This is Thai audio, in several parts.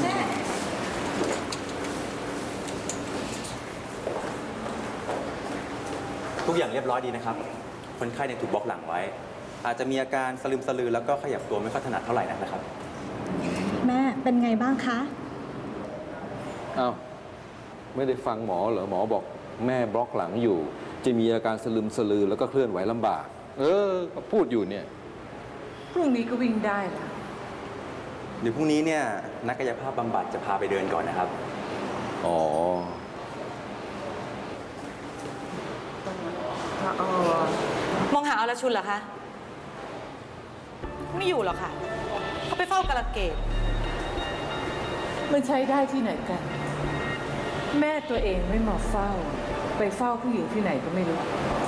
แม่ทุกอย่างเรียบร้อยดีนะครับคนไข้เนี่ยถูกบล็อกหลังไว้อาจจะมีอาการสลืมสลือแล้วก็ขยับตัวไม่ค่อยถนัดเท่าไหร่นะครับแม่เป็นไงบ้างคะอ้าวไม่ได้ฟังหมอเหรอหมอบอกแม่บล็อกหลังอยู่จะมีอาการสลืมสลือแล้วก็เคลื่อนไหวลำบากก็พูดอยู่เนี่ยพรุ่งนี้ก็วิ่งได้ละเดี๋ยวพรุ่งนี้เนี่ยนักกายภาพบำบัดจะพาไปเดินก่อนนะครับอ๋อมองหาอรชุนเหรอคะไม่อยู่หรอกค่ะเขาไปเฝ้ากระเกดมันใช้ได้ที่ไหนกันแม่ตัวเองไม่มาเฝ้าไปเฝ้าผู้หญิงที่ไหนก็ไม่รู้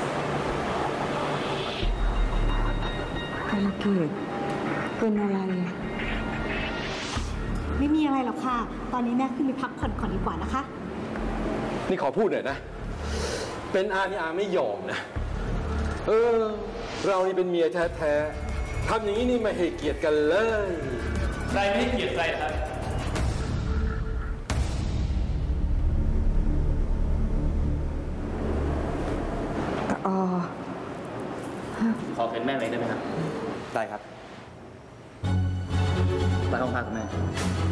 กระเกดเป็นอะไรไม่มีอะไรหรอกค่ะตอนนี้แม่ขึ้นไปพักผ่อนก่อนดีกว่านะคะนี่ขอพูดหน่อยนะเป็นอานี่อาไม่ยอมนะเรานี่เป็นเมียแท้ๆทำอย่างนี้นี่ไม่ให้เกียรติกันเลยใครไม่ให้เกียรติใครครับขอเป็นแม่เลยได้ไหมครับได้ครับไปห้องพักกับแม่